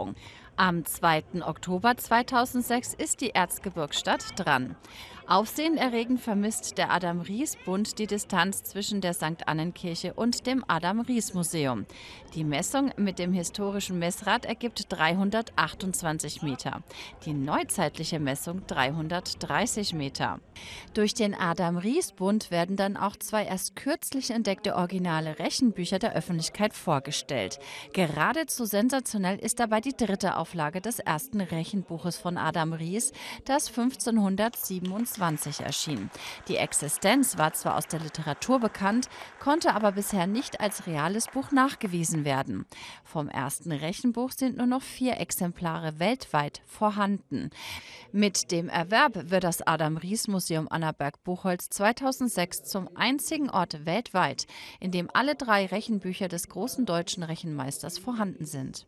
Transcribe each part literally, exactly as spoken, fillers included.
Erinnerung. Am zweiten Oktober zweitausendsechs ist die Erzgebirgsstadt dran. Aufsehenerregend vermisst der Adam-Ries-Bund die Distanz zwischen der Sankt Annenkirche und dem Adam-Ries-Museum. Die Messung mit dem historischen Messrad ergibt dreihundertachtundzwanzig Meter, die neuzeitliche Messung dreihundertdreißig Meter. Durch den Adam-Ries-Bund werden dann auch zwei erst kürzlich entdeckte originale Rechenbücher der Öffentlichkeit vorgestellt. Geradezu sensationell ist dabei die dritte Auflage des ersten Rechenbuches von Adam Ries, das fünfzehnhundertsiebenundzwanzig erschien. Die Existenz war zwar aus der Literatur bekannt, konnte aber bisher nicht als reales Buch nachgewiesen werden. Vom ersten Rechenbuch sind nur noch vier Exemplare weltweit vorhanden. Mit dem Erwerb wird das Adam-Ries-Museum Annaberg-Buchholz zweitausendsechs zum einzigen Ort weltweit, in dem alle drei Rechenbücher des großen deutschen Rechenmeisters vorhanden sind.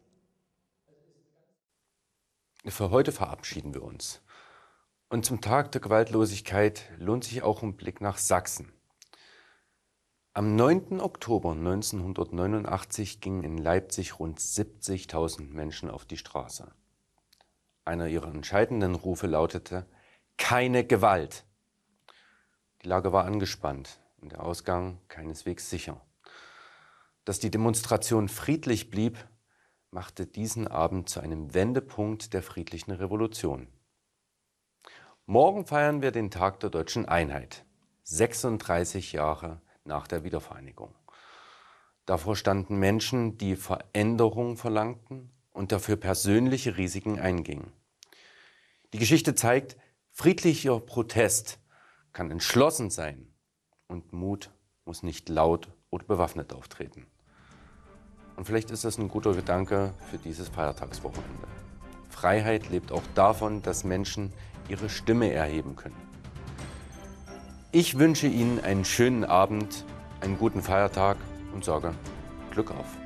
Für heute verabschieden wir uns. Und zum Tag der Gewaltlosigkeit lohnt sich auch ein Blick nach Sachsen. Am neunten Oktober neunzehnhundertneunundachtzig gingen in Leipzig rund siebzigtausend Menschen auf die Straße. Einer ihrer entscheidenden Rufe lautete: Keine Gewalt! Die Lage war angespannt und der Ausgang keineswegs sicher. Dass die Demonstration friedlich blieb, machte diesen Abend zu einem Wendepunkt der friedlichen Revolution. Morgen feiern wir den Tag der deutschen Einheit, sechsunddreißig Jahre nach der Wiedervereinigung. Davor standen Menschen, die Veränderung verlangten und dafür persönliche Risiken eingingen. Die Geschichte zeigt, friedlicher Protest kann entschlossen sein und Mut muss nicht laut oder bewaffnet auftreten. Und vielleicht ist das ein guter Gedanke für dieses Feiertagswochenende. Freiheit lebt auch davon, dass Menschen ihre Stimme erheben können. Ich wünsche Ihnen einen schönen Abend, einen guten Feiertag und sage Glück auf.